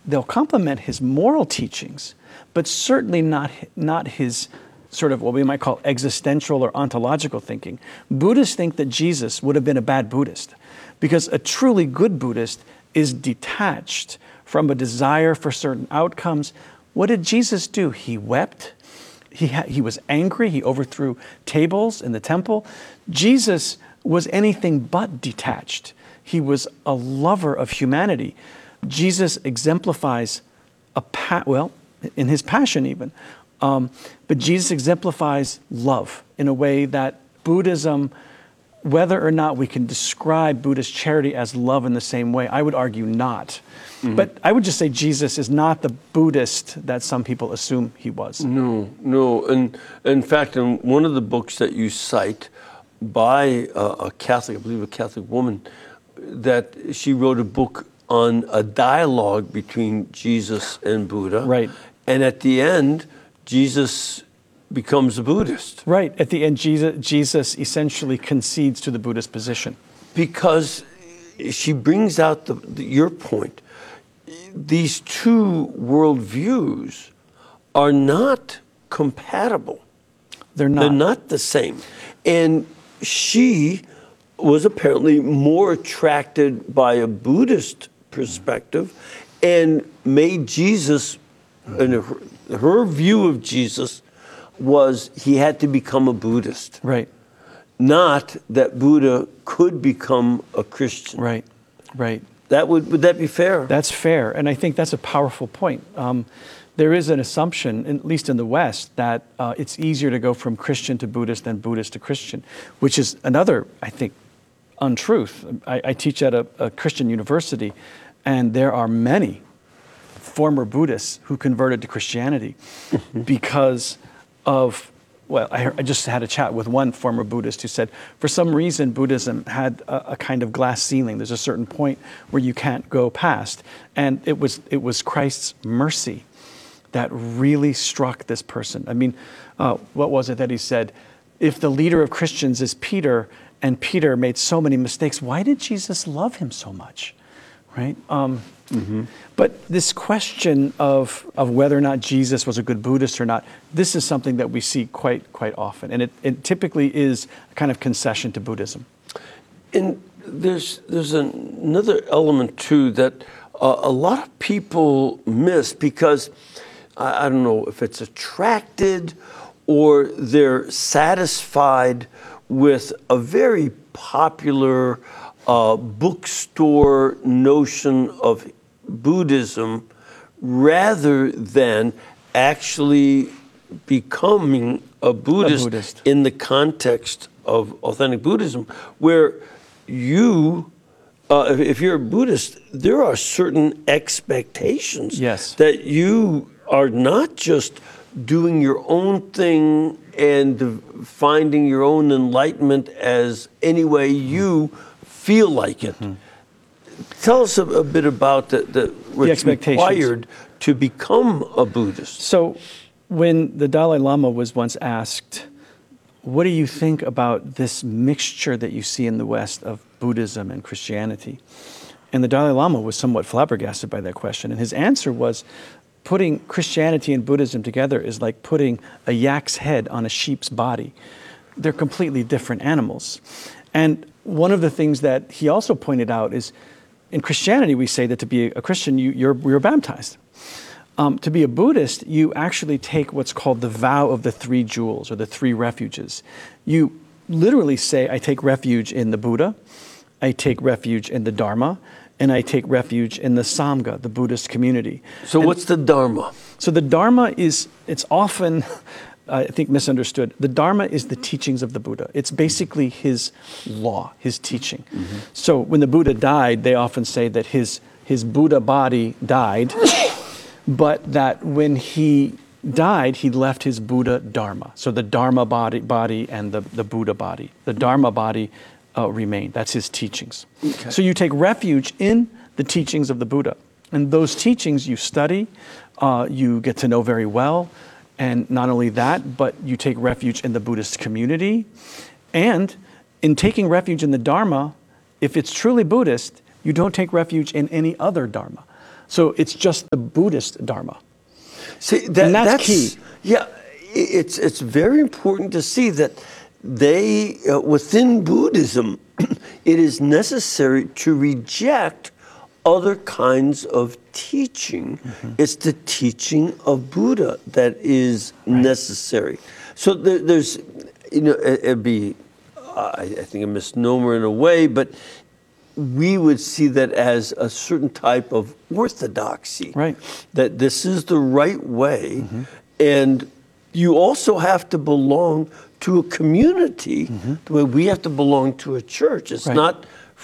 they'll complement his moral teachings, but certainly not his sort of what we might call existential or ontological thinking. Buddhists think that Jesus would have been a bad Buddhist because a truly good Buddhist is detached from a desire for certain outcomes. What did Jesus do? He wept. He was angry. He overthrew tables in the temple. Jesus was anything but detached. He was a lover of humanity. Jesus exemplifies in his passion even, but Jesus exemplifies love in a way that Buddhism, whether or not we can describe Buddhist charity as love in the same way, I would argue not. Mm-hmm. But I would just say Jesus is not the Buddhist that some people assume he was. No. And in fact, in one of the books that you cite by a Catholic, I believe a Catholic woman, that she wrote a book on a dialogue between Jesus and Buddha. Right. And at the end, Jesus becomes a Buddhist. Right. At the end, Jesus essentially concedes to the Buddhist position. Because she brings out your point. These two worldviews are not compatible. They're not. They're not the same. And she was apparently more attracted by a Buddhist perspective and made Jesus, and her view of Jesus was he had to become a Buddhist. Right. Not that Buddha could become a Christian. Right. Would that be fair? That's fair, and I think that's a powerful point. There is an assumption, at least in the West, that it's easier to go from Christian to Buddhist than Buddhist to Christian, which is another, I think, untruth. I teach at a Christian university, and there are many former Buddhists who converted to Christianity because of, I just had a chat with one former Buddhist who said, for some reason, Buddhism had a kind of glass ceiling. There's a certain point where you can't go past. And it was Christ's mercy that really struck this person. I mean, what was it that he said? If the leader of Christians is Peter, and Peter made so many mistakes, why did Jesus love him so much? Right? But this question of whether or not Jesus was a good Buddhist or not, this is something that we see quite often. And it typically is a kind of concession to Buddhism. And there's another element, too, that a lot of people miss because, I don't know if it's attracted or they're satisfied with a very popular bookstore notion of Buddhism rather than actually becoming a Buddhist in the context of authentic Buddhism, where you, if you're a Buddhist, there are certain expectations that you are not just doing your own thing and finding your own enlightenment as any way you feel like it. Tell us a bit about what's required to become a Buddhist. So when the Dalai Lama was once asked, what do you think about this mixture that you see in the West of Buddhism and Christianity? And the Dalai Lama was somewhat flabbergasted by that question. And his answer was, putting Christianity and Buddhism together is like putting a yak's head on a sheep's body. They're completely different animals. And one of the things that he also pointed out is, in Christianity, we say that to be a Christian, you're baptized. To be a Buddhist, you actually take what's called the vow of the three jewels, or the three refuges. You literally say, I take refuge in the Buddha, I take refuge in the Dharma, and I take refuge in the Sangha, the Buddhist community. So what's the Dharma? So the Dharma it's often, I think, misunderstood. The Dharma is the teachings of the Buddha. It's basically his law, his teaching. So when the Buddha died, they often say that his Buddha body died, but that when he died, he left his Buddha Dharma. So the Dharma body and the Buddha body. The Dharma body remain. That's his teachings. Okay. So you take refuge in the teachings of the Buddha. And those teachings you study, you get to know very well. And not only that, but you take refuge in the Buddhist community. And in taking refuge in the Dharma, if it's truly Buddhist, you don't take refuge in any other Dharma. So it's just the Buddhist Dharma. See, And that's key. Yeah, it's very important to see that they, within Buddhism, it is necessary to reject other kinds of teaching. It's the teaching of Buddha that is necessary. So there's, it'd be, I think, a misnomer in a way, but we would see that as a certain type of orthodoxy. Right. That this is the right way, and you also have to belong to a community the way we have to belong to a church. It's not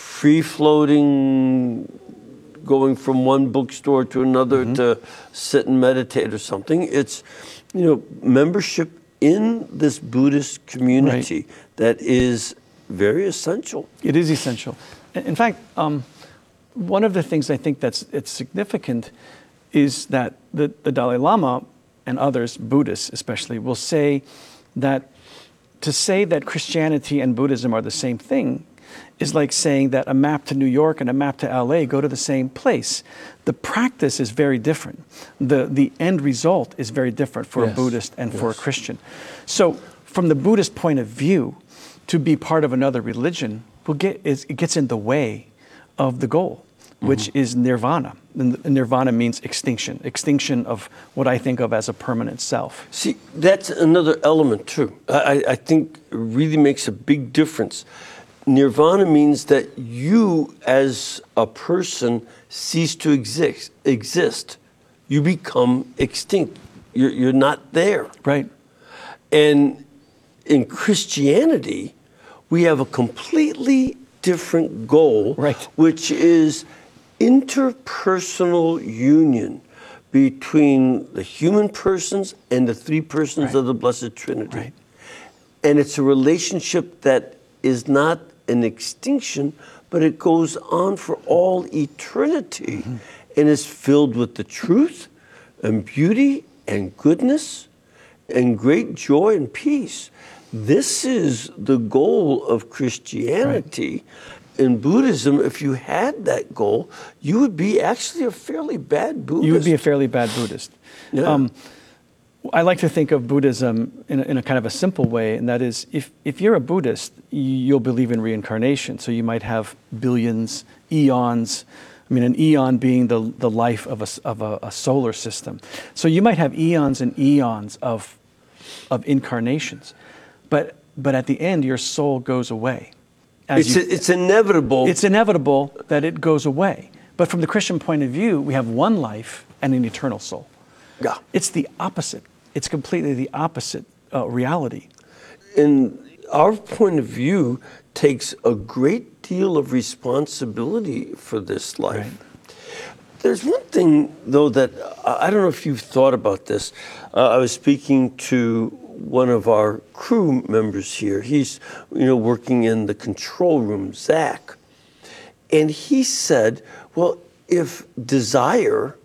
free-floating, going from one bookstore to another to sit and meditate or something. It's, membership in this Buddhist community that is very essential. It is essential. In fact, one of the things I think it's significant is that the Dalai Lama and others, Buddhists especially, will say that to say that Christianity and Buddhism are the same thing is like saying that a map to New York and a map to LA go to the same place. The practice is very different. The end result is very different for a Buddhist and for a Christian. So from the Buddhist point of view, to be part of another religion it gets in the way of the goal, which is nirvana. And nirvana means extinction of what I think of as a permanent self. See, that's another element too. I think it really makes a big difference. Nirvana means that you as a person cease to exist. You become extinct. You're not there. Right. And in Christianity, we have a completely different goal, which is interpersonal union between the human persons and the three persons of the Blessed Trinity. Right. And it's a relationship that is not an extinction, but it goes on for all eternity and is filled with the truth and beauty and goodness and great joy and peace. This is the goal of Christianity. In Buddhism, if you had that goal, you would be actually a fairly bad Buddhist. You would be a fairly bad Buddhist. Yeah. I like to think of Buddhism in a kind of a simple way, and that is, if you're a Buddhist, you'll believe in reincarnation. So you might have billions, eons. I mean, an eon being the life of a solar system. So you might have eons and eons of incarnations, but at the end, your soul goes away. It's inevitable. It's inevitable that it goes away. But from the Christian point of view, we have one life and an eternal soul. Yeah. It's the opposite. It's completely the opposite reality. And our point of view takes a great deal of responsibility for this life. Right. There's one thing, though, that I don't know if you've thought about this. I was speaking to one of our crew members here. He's, working in the control room, Zach. And he said, well, if desire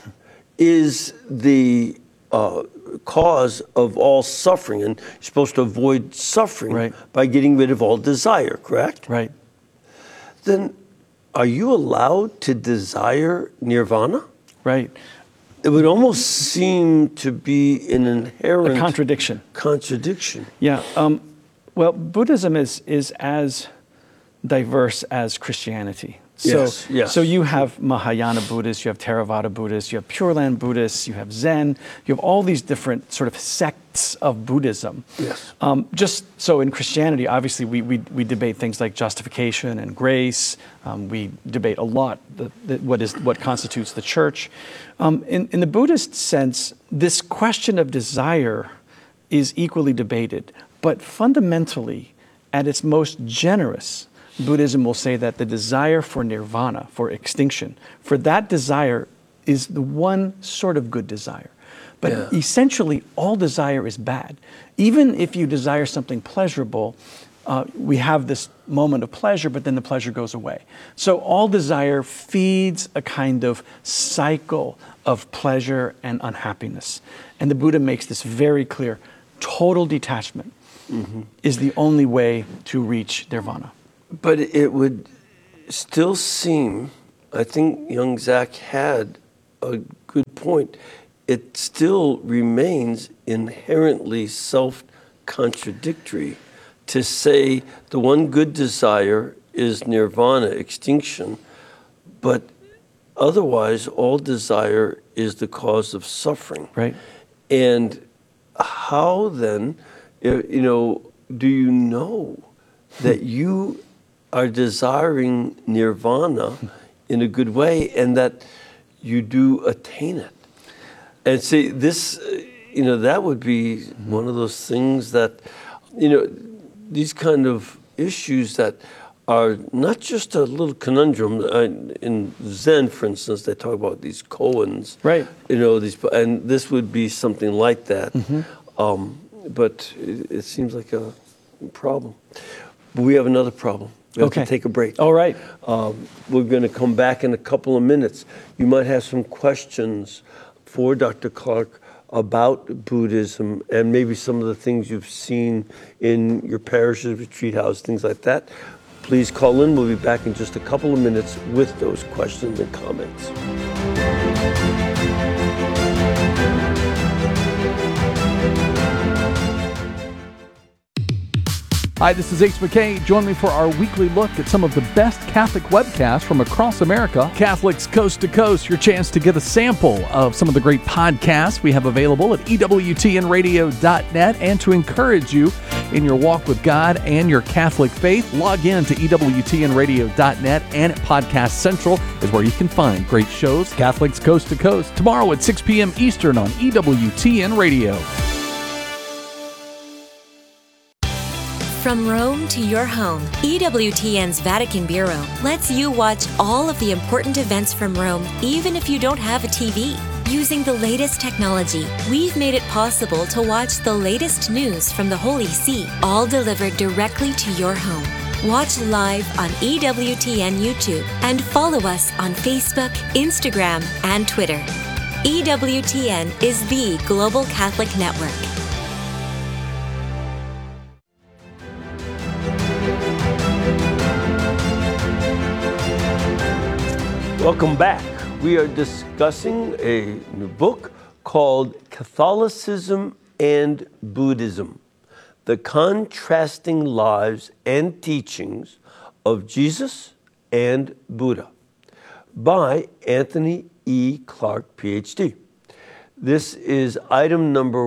is the cause of all suffering, and you're supposed to avoid suffering by getting rid of all desire, correct? Right. Then are you allowed to desire nirvana? Right. It would almost seem to be an inherent contradiction. Yeah. Well, Buddhism is as diverse as Christianity. So, so you have Mahayana Buddhists, you have Theravada Buddhists, you have Pure Land Buddhists, you have Zen, you have all these different sort of sects of Buddhism. Yes. Just so in Christianity, obviously we debate things like justification and grace. We debate a lot what constitutes the church. In the Buddhist sense, this question of desire is equally debated, but fundamentally, at its most generous, Buddhism will say that the desire for nirvana, for extinction, for that desire is the one sort of good desire. But essentially, all desire is bad. Even if you desire something pleasurable, we have this moment of pleasure, but then the pleasure goes away. So all desire feeds a kind of cycle of pleasure and unhappiness. And the Buddha makes this very clear. Total detachment is the only way to reach nirvana. But it would still seem, I think young Zach had a good point. It still remains inherently self-contradictory to say the one good desire is nirvana, extinction, but otherwise all desire is the cause of suffering. Right. And how then, do you know that you are desiring nirvana in a good way and that you do attain it? And see, this, that would be one of those things that, these kind of issues that are not just a little conundrum. In Zen, for instance, they talk about these koans. Right. And this would be something like that. Mm-hmm. But it seems like a problem. But we have another problem. We have to take a break. All right. We're going to come back in a couple of minutes. You might have some questions for Dr. Clark about Buddhism and maybe some of the things you've seen in your parishes, retreat house, things like that. Please call in. We'll be back in just a couple of minutes with those questions and comments. Hi, this is Ace McKay. Join me for our weekly look at some of the best Catholic webcasts from across America. Catholics Coast to Coast, your chance to get a sample of some of the great podcasts we have available at EWTNradio.net, and to encourage you in your walk with God and your Catholic faith. Log in to EWTNradio.net, and at Podcast Central is where you can find great shows. Catholics Coast to Coast, tomorrow at 6 p.m. Eastern on EWTN Radio. From Rome to your home, EWTN's Vatican Bureau lets you watch all of the important events from Rome, even if you don't have a TV. Using the latest technology, we've made it possible to watch the latest news from the Holy See, all delivered directly to your home. Watch live on EWTN YouTube and follow us on Facebook, Instagram, and Twitter. EWTN is the Global Catholic Network. Welcome back. We are discussing a new book called Catholicism and Buddhism: The Contrasting Lives and Teachings of Jesus and Buddha by Anthony E. Clark, PhD. This is item number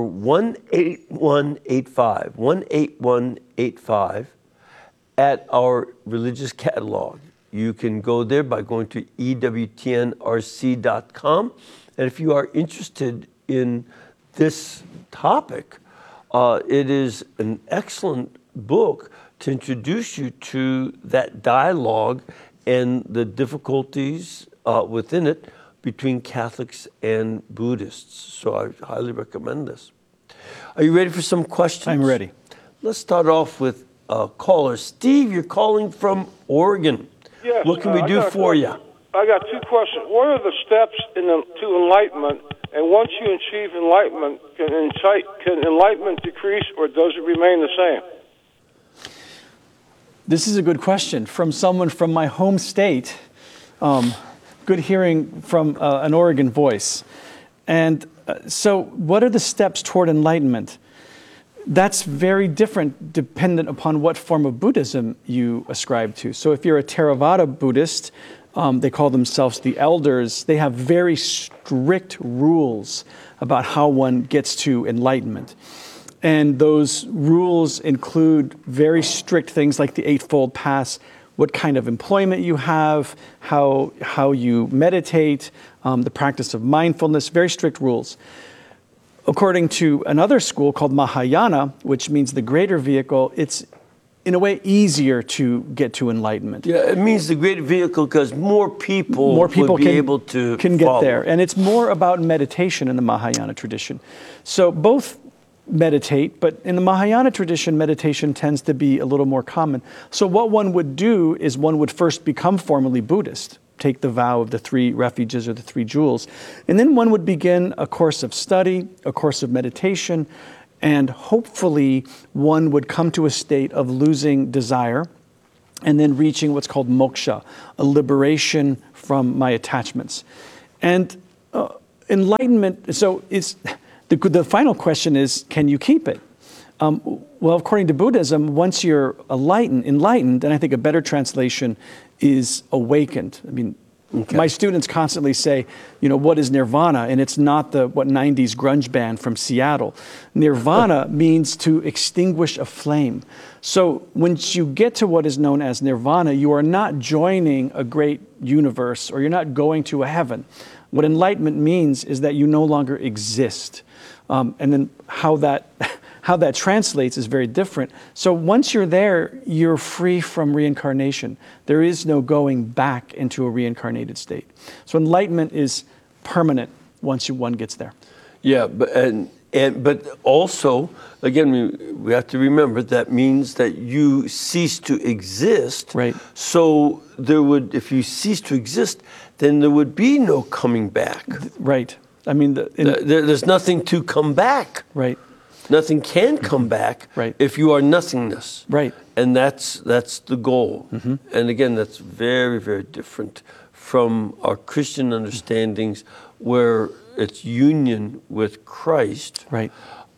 18185 at our religious catalog. You can go there by going to EWTNRC.com. And if you are interested in this topic, it is an excellent book to introduce you to that dialogue and the difficulties within it between Catholics and Buddhists. So I highly recommend this. Are you ready for some questions? I'm ready. Let's start off with a caller. Steve, you're calling from Oregon. Yes. What can we do for you? I got two questions. What are the steps to enlightenment? And once you achieve enlightenment, can enlightenment decrease, or does it remain the same? This is a good question from someone from my home state. Good hearing from an Oregon voice. And so what are the steps toward enlightenment? That's very different dependent upon what form of Buddhism you ascribe to. So if you're a Theravada Buddhist, they call themselves the elders. They have very strict rules about how one gets to enlightenment. And those rules include very strict things like the Eightfold Path, what kind of employment you have, how you meditate, the practice of mindfulness, very strict rules. According to another school called Mahayana, which means the greater vehicle, it's in a way easier to get to enlightenment. Yeah, it means the greater vehicle because more people would be able to can follow. get there. And it's more about meditation in the Mahayana tradition. So both meditate, but in the Mahayana tradition, meditation tends to be a little more common. So what one would do is one would first become formally Buddhist, take the vow of the 3 refuges or the 3 jewels. And then one would begin a course of study, a course of meditation, and hopefully one would come to a state of losing desire and then reaching what's called moksha, a liberation from my attachments. And Enlightenment, so it's, the final question is, can you keep it? Well, according to Buddhism, once you're enlightened, and I think a better translation is awakened. I mean, my students constantly say, what is nirvana? And it's not what 90s grunge band from Seattle. Nirvana means to extinguish a flame. So once you get to what is known as nirvana, you are not joining a great universe, or you're not going to a heaven. What enlightenment means is that you no longer exist. And then how that translates is very different. So once you're there, you're free from reincarnation. There is no going back into a reincarnated state. So enlightenment is permanent once one gets there. Yeah, but also, again, we have to remember that means that you cease to exist. Right. So if you cease to exist, then there would be no coming back. Right. I mean, there's nothing to come back. Right. Nothing can come back if you are nothingness. Right. And that's the goal. Mm-hmm. And again, that's very, very different from our Christian understandings, where it's union with Christ. Right.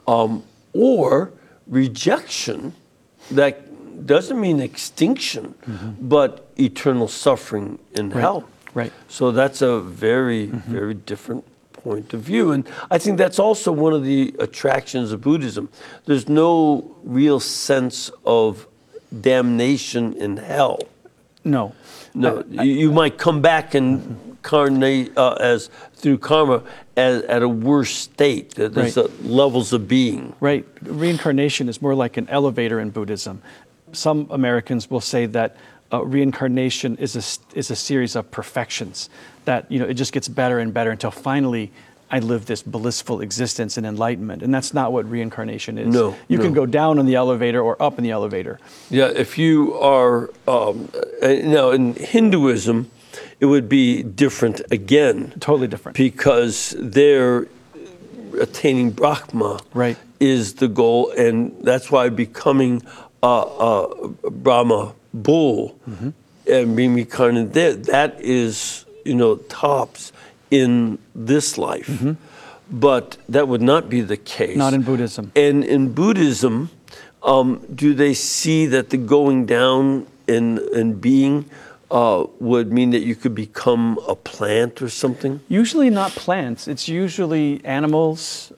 Or rejection. That doesn't mean extinction, but eternal suffering in hell. Right. So that's a very, very different point of view. And I think that's also one of the attractions of Buddhism. There's no real sense of damnation in hell. No. You might come back and incarnate as through karma at a worse state. There's levels of being. Right. Reincarnation is more like an elevator in Buddhism. Some Americans will say that reincarnation is a series of perfections, that it just gets better and better until finally I live this blissful existence in enlightenment. And that's not what reincarnation is. No, you can go down in the elevator or up in the elevator. Yeah, if you are, now in Hinduism, it would be different again. Totally different. Because they're attaining Brahma is the goal, and that's why becoming a Brahma bull and being reincarnated there, that is, tops in this life. But that would not be the case. Not in Buddhism. And in Buddhism, do they see that the going down in being would mean that you could become a plant or something? Usually not plants. It's usually animals.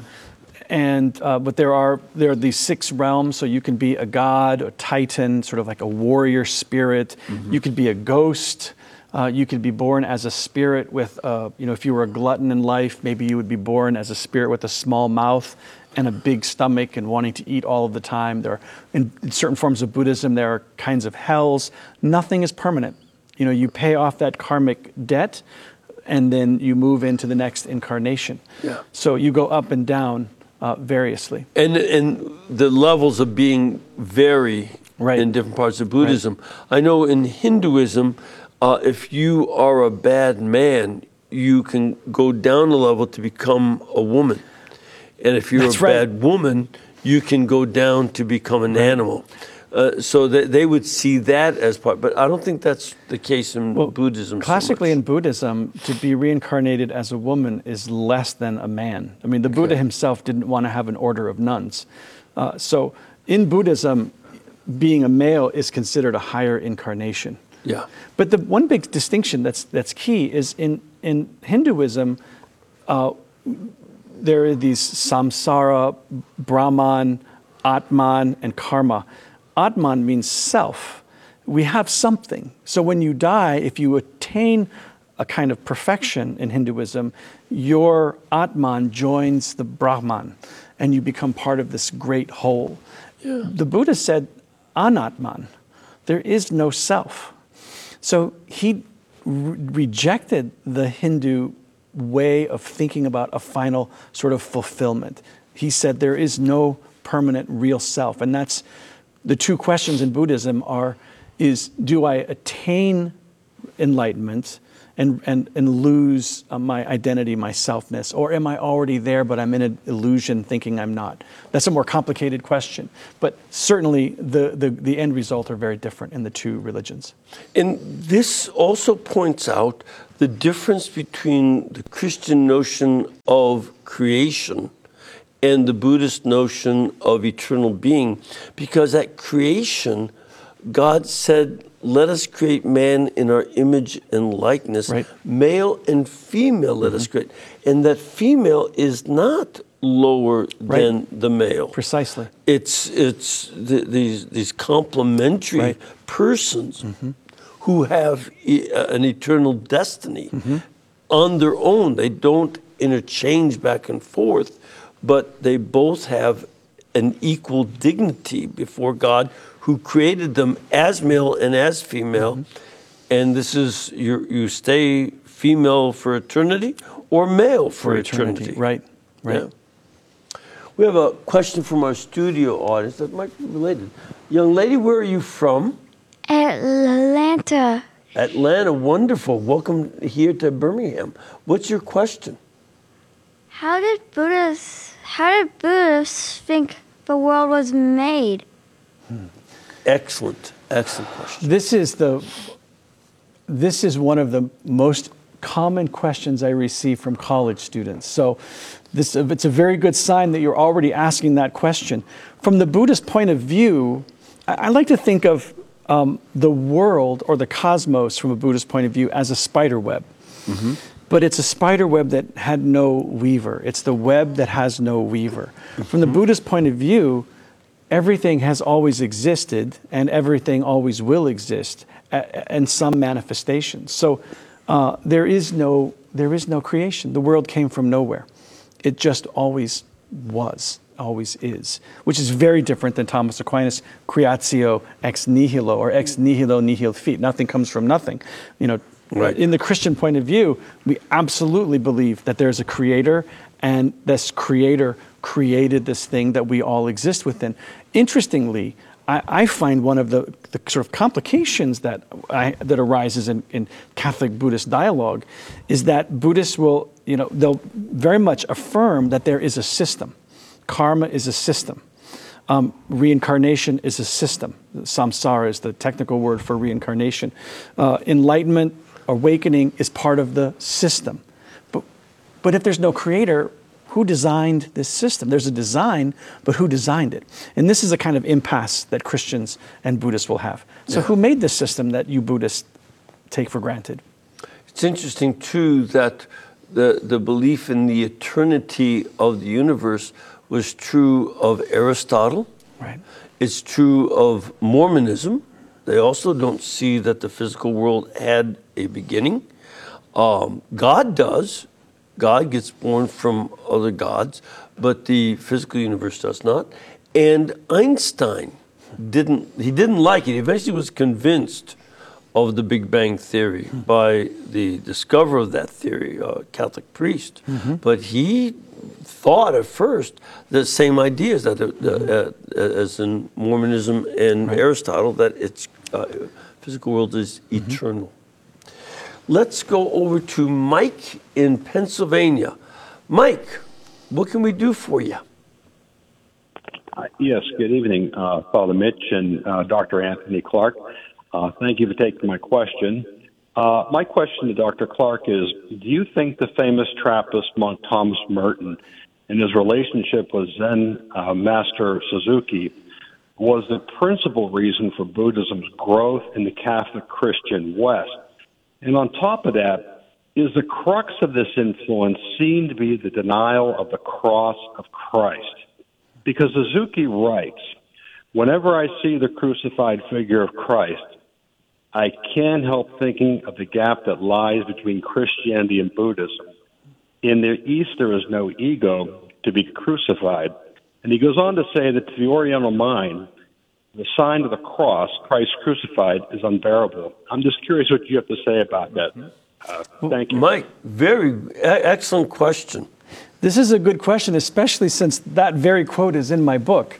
But there are these 6 realms, so you can be a god, a titan, sort of like a warrior spirit. You could be a ghost. You could be born as a spirit with, if you were a glutton in life, maybe you would be born as a spirit with a small mouth and a big stomach and wanting to eat all of the time. In certain forms of Buddhism, there are kinds of hells. Nothing is permanent. You pay off that karmic debt, and then you move into the next incarnation. Yeah. So you go up and down variously. And the levels of being vary in different parts of Buddhism. I know in Hinduism, if you are a bad man, you can go down a level to become a woman. And if you're a bad woman, you can go down to become an animal. So they would see that as part, but I don't think that's the case in Buddhism. Classically in Buddhism, to be reincarnated as a woman is less than a man. I mean, the Buddha himself didn't want to have an order of nuns. So in Buddhism, being a male is considered a higher incarnation. Yeah. But the one big distinction that's key is in Hinduism, there are these samsara, Brahman, Atman, and karma. Atman means self. We have something. So when you die, if you attain a kind of perfection in Hinduism, your Atman joins the Brahman, and you become part of this great whole. Yeah. The Buddha said, Anatman, there is no self. So he rejected the Hindu way of thinking about a final sort of fulfillment. He said there is no permanent real self. And that's the 2 questions in Buddhism is do I attain enlightenment and lose my identity, my selfness? Or am I already there, but I'm in an illusion thinking I'm not? That's a more complicated question. But certainly the end result are very different in the two religions. And this also points out the difference between the Christian notion of creation and the Buddhist notion of eternal being, because at creation, God said, let us create man in our image and likeness, right. Male and female let us create. And that female is not lower than the male. Precisely. It's these complementary Right. persons who have an eternal destiny on their own. They don't interchange back and forth, but they both have an equal dignity before God, who created them as male and as female. And this is, you stay female for eternity or male for eternity. Right, right. Yeah. We have a question from our studio audience that might be related. Young lady, where are you from? Atlanta. Atlanta, wonderful. Welcome here to Birmingham. What's your question? How did Buddhists think the world was made? Excellent question. This is one of the most common questions I receive from college students. So it's a very good sign that you're already asking that question. From the Buddhist point of view, I like to think of the world or the cosmos from a Buddhist point of view as a spider web. But it's a spider web that had no weaver. It's the web that has no weaver. From the Buddhist point of view, everything has always existed and everything always will exist in some manifestation. So there is no creation. The world came from nowhere. It just always was, always is, which is very different than Thomas Aquinas' creatio ex nihilo, or ex nihilo nihil fit. Nothing comes from nothing. Right. In the Christian point of view, we absolutely believe that there's a creator, and this creator created this thing that we all exist within. Interestingly, I find one of the sort of complications that arises in Catholic Buddhist dialogue is that Buddhists will, they'll very much affirm that there is a system. Karma is a system. Reincarnation is a system. Samsara is the technical word for reincarnation. Enlightenment, awakening is part of the system. But if there's no creator, who designed this system? There's a design, but who designed it? And this is a kind of impasse that Christians and Buddhists will have. So who made this system that you Buddhists take for granted? It's interesting, too, that the belief in the eternity of the universe was true of Aristotle. Right. It's true of Mormonism. They also don't see that the physical world had a beginning. God does. God gets born from other gods, but the physical universe does not. And Einstein didn't like it. He eventually was convinced of the Big Bang Theory by the discoverer of that theory, a Catholic priest. But he thought at first the same ideas that as in Mormonism and Aristotle, that its physical world is eternal. Let's go over to Mike in Pennsylvania. Mike, what can we do for you? Yes, good evening, Father Mitch and Dr. Anthony Clark. Thank you for taking my question. My question to Dr. Clark is, do you think the famous Trappist monk Thomas Merton and his relationship with Zen Master Suzuki was the principal reason for Buddhism's growth in the Catholic Christian West? And on top of that, is the crux of this influence seen to be the denial of the cross of Christ? Because Suzuki writes, whenever I see the crucified figure of Christ, I can't help thinking of the gap that lies between Christianity and Buddhism. In the East, there is no ego to be crucified. And he goes on to say that to the Oriental mind, the sign of the cross, Christ crucified, is unbearable. I'm just curious what you have to say about that. Thank you. Mike, very excellent question. This is a good question, especially since that very quote is in my book.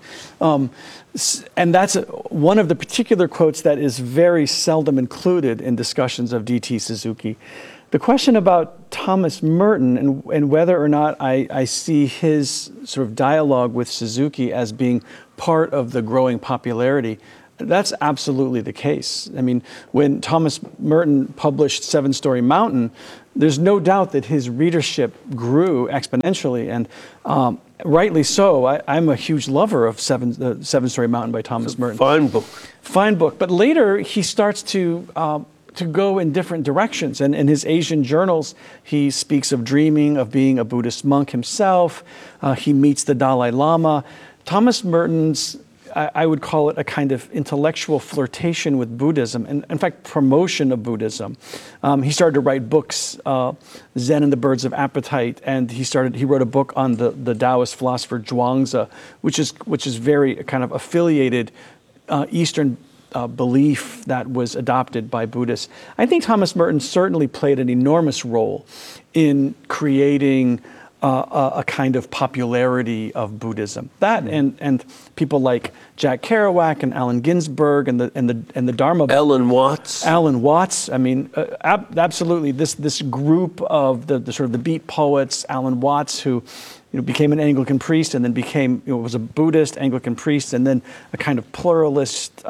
And that's one of the particular quotes that is very seldom included in discussions of D.T. Suzuki. The question about Thomas Merton and whether or not I see his sort of dialogue with Suzuki as being part of the growing popularity, that's absolutely the case. I mean, when Thomas Merton published Seven Storey Mountain, there's no doubt that his readership grew exponentially, and rightly so. I'm a huge lover of Seven Storey Mountain by Thomas Merton. Fine book. Fine book. But later he starts to go in different directions. And in his Asian journals, he speaks of dreaming of being a Buddhist monk himself. He meets the Dalai Lama. Thomas Merton's, I would call it a kind of intellectual flirtation with Buddhism, and in fact, promotion of Buddhism. He started to write books, Zen and the Birds of Appetite, and he wrote a book on the Taoist philosopher Zhuangzi, which is very kind of affiliated Eastern belief that was adopted by Buddhists. I think Thomas Merton certainly played an enormous role in creating a kind of popularity of Buddhism. That and people like Jack Kerouac and Allen Ginsberg and the Dharma. Alan Watts. Alan Watts. I mean, absolutely. This group of the sort of the beat poets. Alan Watts, who became an Anglican priest and then became was a Buddhist Anglican priest and then a kind of pluralist.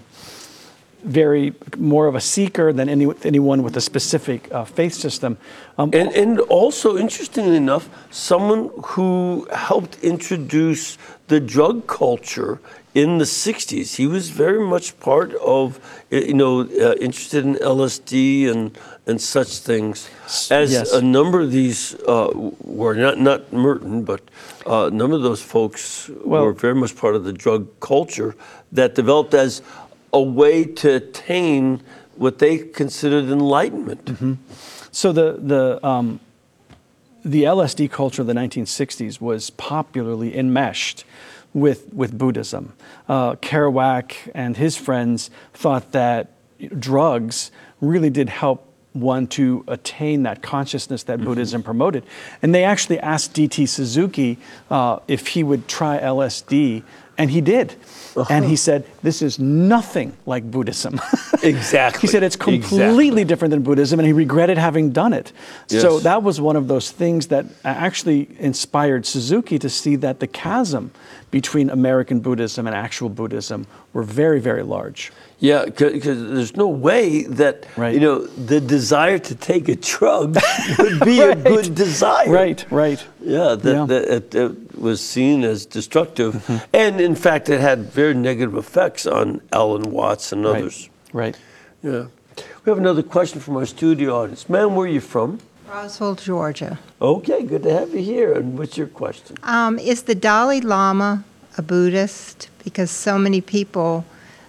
Very more of a seeker than anyone with a specific faith system. And also, interestingly enough, someone who helped introduce the drug culture in the 60s. He was very much part of, interested in LSD and such things, as yes. A number of these were, not Merton, but a number of those folks were very much part of the drug culture that developed as a way to attain what they considered enlightenment. Mm-hmm. So the LSD culture of the 1960s was popularly enmeshed with Buddhism. Kerouac and his friends thought that drugs really did help one to attain that consciousness that Buddhism promoted. And they actually asked D.T. Suzuki if he would try LSD, and he did. And he said, this is nothing like Buddhism. Exactly. He said it's completely different than Buddhism, and he regretted having done it. Yes. So that was one of those things that actually inspired Suzuki to see that the chasm between American Buddhism and actual Buddhism were very, very large. Yeah, because there's no way that, the desire to take a drug would be a good desire. Right. Yeah, that it was seen as destructive. Mm-hmm. And in fact, it had very negative effects on Alan Watts and others. Right. Yeah. We have another question from our studio audience. Ma'am, where are you from? Roswell, Georgia. Okay, good to have you here. And what's your question? Is the Dalai Lama a Buddhist? Because so many people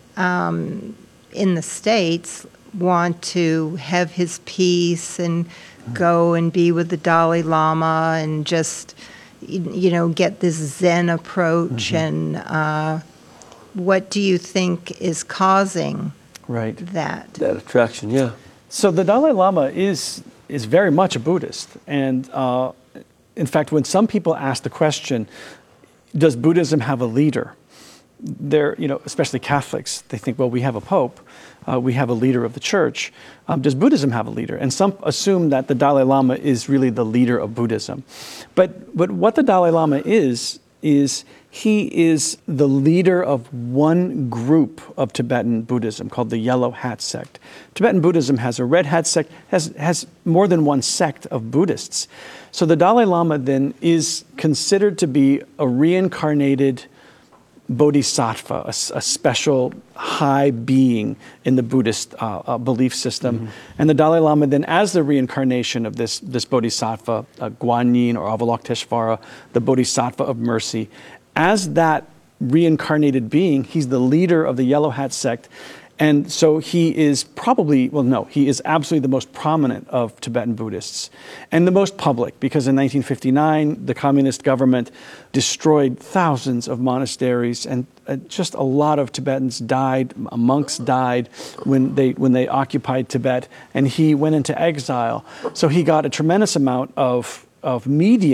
in the States want to have his peace and go and be with the Dalai Lama and just, get this Zen approach. Mm-hmm. And what do you think is causing that? That attraction, yeah. So the Dalai Lama is very much a Buddhist. And in fact, when some people ask the question, does Buddhism have a leader? They're, especially Catholics, they think, well, we have a pope, we have a leader of the church. Does Buddhism have a leader? And some assume that the Dalai Lama is really the leader of Buddhism. But what the Dalai Lama is he is the leader of one group of Tibetan Buddhism called the Yellow Hat Sect. Tibetan Buddhism has a Red Hat Sect, has more than one sect of Buddhists. So the Dalai Lama then is considered to be a reincarnated bodhisattva, a special high being in the Buddhist belief system. Mm-hmm. And the Dalai Lama then, as the reincarnation of this bodhisattva, Guanyin or Avalokiteshvara, the bodhisattva of mercy, as that reincarnated being, he's the leader of the Yellow Hat Sect. And so he is he is absolutely the most prominent of Tibetan Buddhists and the most public, because in 1959, the communist government destroyed thousands of monasteries, and just a lot of Tibetans died, monks died when they occupied Tibet, and he went into exile. So he got a tremendous amount of media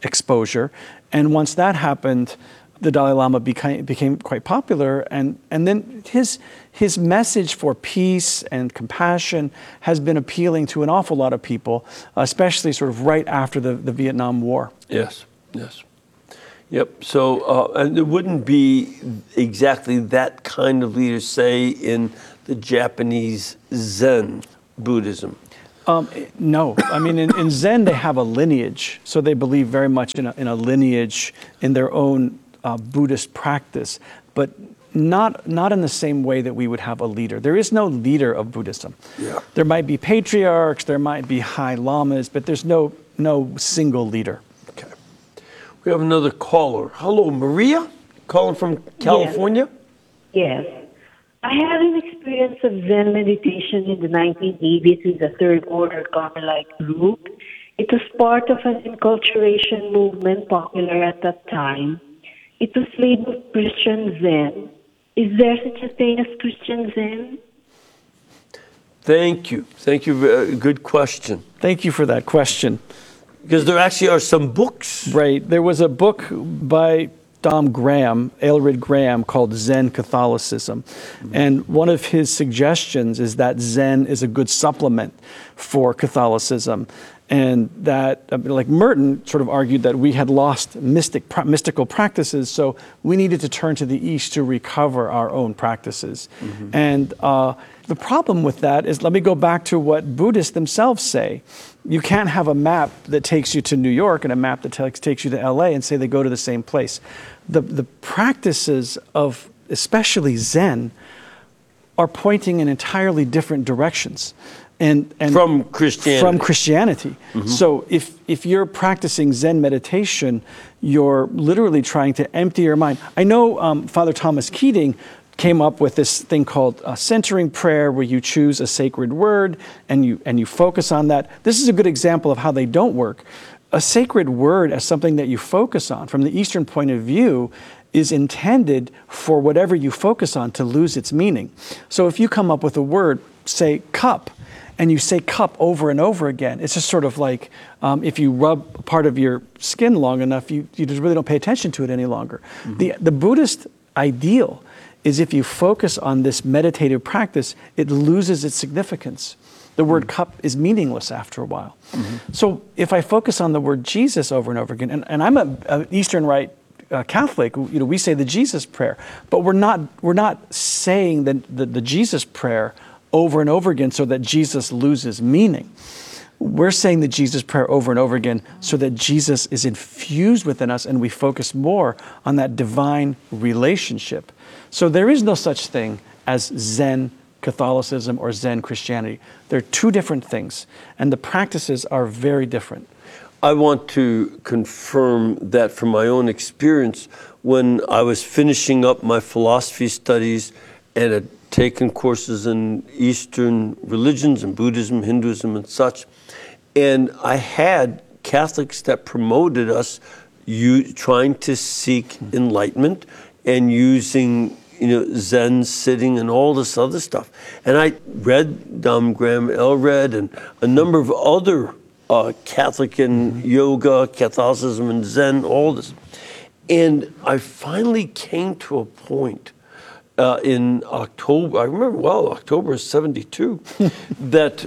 exposure. And once that happened, the Dalai Lama became quite popular, and then his message for peace and compassion has been appealing to an awful lot of people, especially sort of right after the Vietnam War. Yes, yes. Yep. So, and it wouldn't be exactly that kind of leader, say, in the Japanese Zen Buddhism. No. I mean, in Zen, they have a lineage. So they believe very much in a lineage in their own Buddhist practice, but not in the same way that we would have a leader. There is no leader of Buddhism. Yeah. There might be patriarchs, there might be high lamas, but there's no single leader. Okay. We have another caller. Hello, Maria, calling from California. Yes. I had an experience of Zen meditation in the 1980s with the Third Order Carmelite group. It was part of an enculturation movement popular at that time. It was labeled Christian Zen. Is there such a thing as Christian Zen? Thank you. Thank you. Good question. Thank you for that question. Because there actually are some books. Right. There was a book by Dom Graham, Aelred Graham, called Zen Catholicism. And one of his suggestions is that Zen is a good supplement for Catholicism. And that, like Merton sort of argued that we had lost mystical practices, so we needed to turn to the East to recover our own practices. And the problem with that is, let me go back to what Buddhists themselves say. You can't have a map that takes you to New York and a map that takes you to LA and say they go to the same place. The practices of especially Zen are pointing in entirely different directions. And from Christianity. So if you're practicing Zen meditation, you're literally trying to empty your mind. I know Father Thomas Keating came up with this thing called centering prayer, where you choose a sacred word and you focus on that. This is a good example of how they don't work. A sacred word as something that you focus on from the Eastern point of view is intended for whatever you focus on to lose its meaning. So if you come up with a word, say cup, and you say cup over and over again, it's just sort of like if you rub part of your skin long enough, you just really don't pay attention to it any longer. The Buddhist ideal is if you focus on this meditative practice, it loses its significance. The word cup is meaningless after a while. So if I focus on the word Jesus over and over again, and I'm an Eastern Rite Catholic, we say the Jesus prayer, but we're not saying the Jesus prayer over and over again so that Jesus loses meaning. We're saying the Jesus prayer over and over again so that Jesus is infused within us and we focus more on that divine relationship. So there is no such thing as Zen Catholicism or Zen Christianity. They're two different things, and the practices are very different. I want to confirm that from my own experience, when I was finishing up my philosophy studies and had taken courses in Eastern religions and Buddhism, Hinduism, and such, and I had Catholics that promoted us trying to seek enlightenment and using Zen sitting and all this other stuff. And I read Dom Graham Aelred and a number of other Catholic and yoga, Catholicism and Zen, all this. And I finally came to a point in October, I remember well, October of 72, that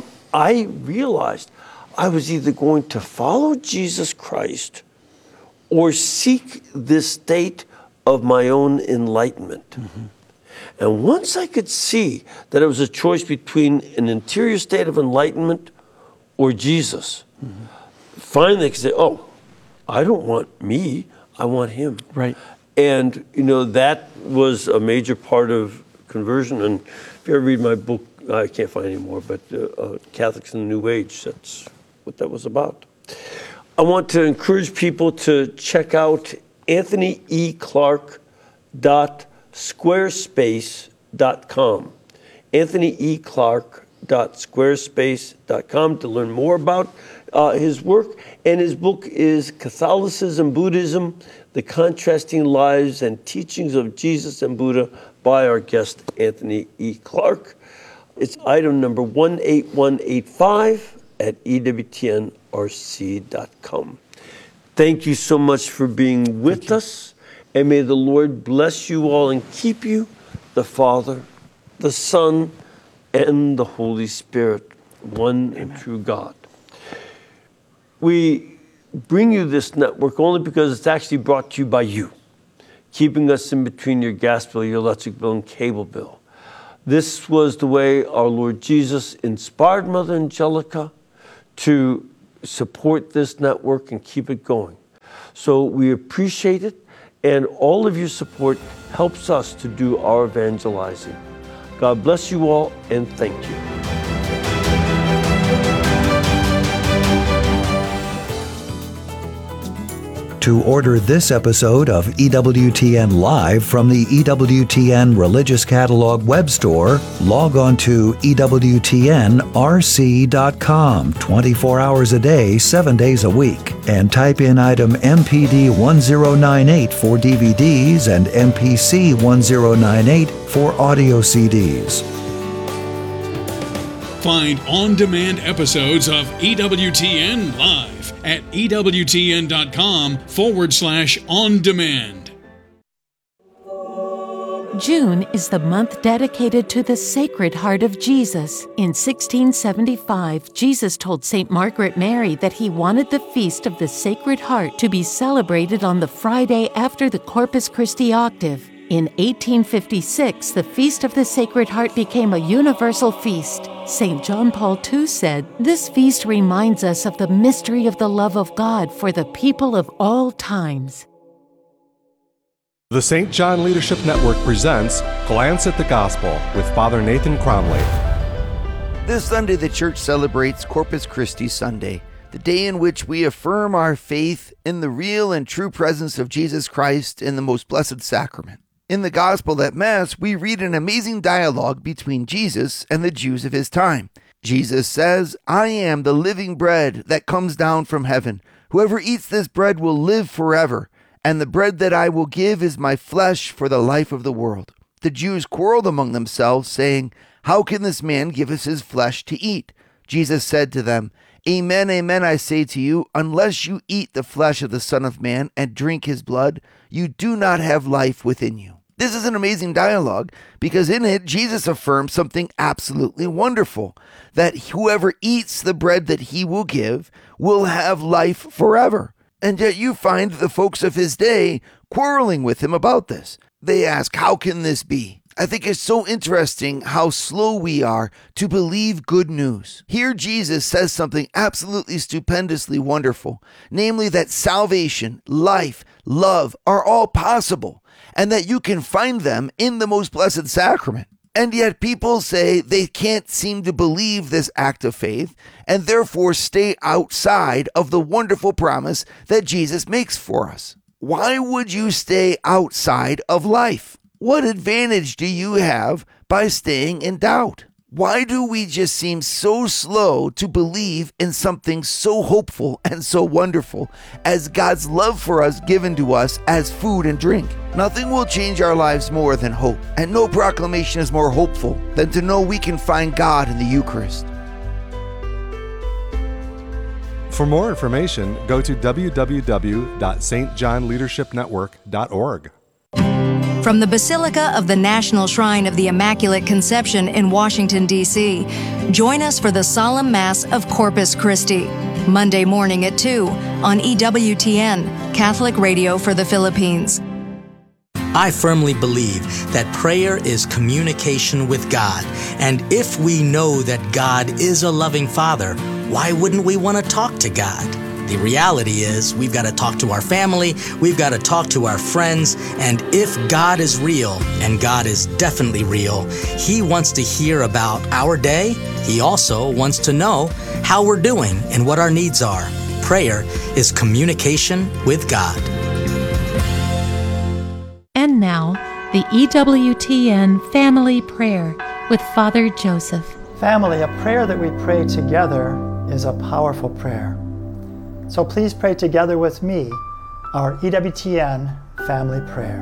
I realized I was either going to follow Jesus Christ or seek this state of my own enlightenment. And once I could see that it was a choice between an interior state of enlightenment or Jesus, finally I could say, oh, I don't want me, I want him. Right. And, that was a major part of conversion. And if you ever read my book, I can't find it anymore, but Catholics in the New Age, that's what that was about. I want to encourage people to check out anthonyeclark.squarespace.com. anthonyeclark.squarespace.com to learn more about his work. And his book is Catholicism, Buddhism, The Contrasting Lives and Teachings of Jesus and Buddha by our guest, Anthony E. Clark. It's item number 18185 at EWTNRC.com. Thank you so much for being with us. And may the Lord bless you all and keep you, the Father, the Son, and the Holy Spirit, one and true God. We bring you this network only because it's actually brought to you by you, keeping us in between your gas bill, your electric bill, and cable bill. This was the way our Lord Jesus inspired Mother Angelica to support this network and keep it going. So we appreciate it, and all of your support helps us to do our evangelizing. God bless you all, and thank you. To order this episode of EWTN Live from the EWTN Religious Catalog web store, log on to EWTNRC.com 24 hours a day, 7 days a week, and type in item MPD 1098 for DVDs and MPC 1098 for audio CDs. Find on-demand episodes of EWTN Live at EWTN.com/on-demand. June is the month dedicated to the Sacred Heart of Jesus. In 1675, Jesus told St. Margaret Mary that he wanted the Feast of the Sacred Heart to be celebrated on the Friday after the Corpus Christi octave. In 1856, the Feast of the Sacred Heart became a universal feast. St. John Paul II said, "This feast reminds us of the mystery of the love of God for the people of all times." The St. John Leadership Network presents Glance at the Gospel with Father Nathan Cromley. This Sunday, the Church celebrates Corpus Christi Sunday, the day in which we affirm our faith in the real and true presence of Jesus Christ in the most blessed sacrament. In the Gospel at Mass, we read an amazing dialogue between Jesus and the Jews of his time. Jesus says, "I am the living bread that comes down from heaven. Whoever eats this bread will live forever, and the bread that I will give is my flesh for the life of the world." The Jews quarreled among themselves, saying, "How can this man give us his flesh to eat?" Jesus said to them, "Amen, amen, I say to you, unless you eat the flesh of the Son of Man and drink his blood, you do not have life within you." This is an amazing dialogue because in it, Jesus affirms something absolutely wonderful, that whoever eats the bread that he will give will have life forever. And yet you find the folks of his day quarreling with him about this. They ask, how can this be? I think it's so interesting how slow we are to believe good news. Here Jesus says something absolutely stupendously wonderful, namely that salvation, life, love are all possible, and that you can find them in the most blessed sacrament. And yet people say they can't seem to believe this act of faith and therefore stay outside of the wonderful promise that Jesus makes for us. Why would you stay outside of life? What advantage do you have by staying in doubt? Why do we just seem so slow to believe in something so hopeful and so wonderful as God's love for us given to us as food and drink? Nothing will change our lives more than hope, and no proclamation is more hopeful than to know we can find God in the Eucharist. For more information, go to www.stjohnleadershipnetwork.org. From the Basilica of the National Shrine of the Immaculate Conception in Washington, D.C., join us for the Solemn Mass of Corpus Christi, Monday morning at 2 on EWTN, Catholic Radio for the Philippines. I firmly believe that prayer is communication with God, and if we know that God is a loving Father, why wouldn't we want to talk to God? The reality is we've got to talk to our family, we've got to talk to our friends, and if God is real, and God is definitely real, He wants to hear about our day. He also wants to know how we're doing and what our needs are. Prayer is communication with God. And now, the EWTN Family Prayer with Father Joseph. Family, a prayer that we pray together is a powerful prayer. So please pray together with me our EWTN Family Prayer.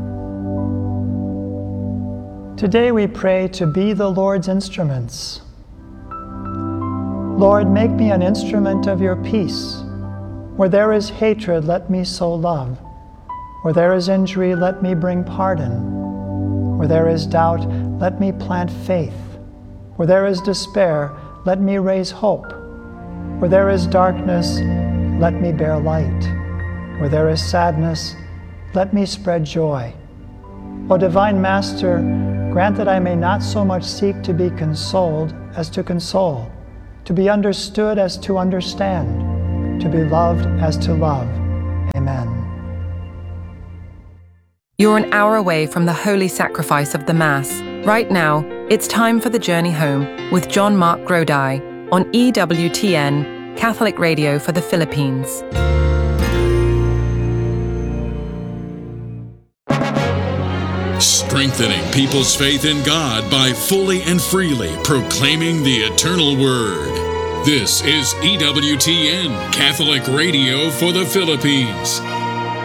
Today we pray to be the Lord's instruments. Lord, make me an instrument of your peace. Where there is hatred, let me sow love. Where there is injury, let me bring pardon. Where there is doubt, let me plant faith. Where there is despair, let me raise hope. Where there is darkness, let me bear light. Where there is sadness, let me spread joy. O Divine Master, grant that I may not so much seek to be consoled as to console, to be understood as to understand, to be loved as to love. Amen. You're an hour away from the holy sacrifice of the Mass. Right now, it's time for the journey home with John Mark Grodi on EWTN, Catholic Radio for the Philippines. Strengthening people's faith in God by fully and freely proclaiming the eternal Word. This is EWTN, Catholic Radio for the Philippines.